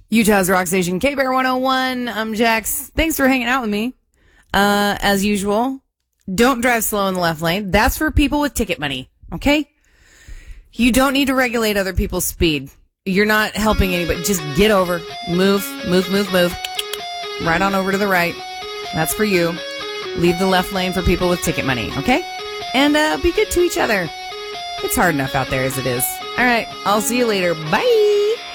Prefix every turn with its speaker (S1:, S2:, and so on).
S1: Utah's Rock Station, K-Bear 101. I'm Jax. Thanks for hanging out with me. As usual, don't drive slow in the left lane. That's for people with ticket money, okay? You don't need to regulate other people's speed. You're not helping anybody. Just get over. Move. Right on over to the right. That's for you. Leave the left lane for people with ticket money, okay? And be good to each other. It's hard enough out there as it is. All right, I'll see you later. Bye.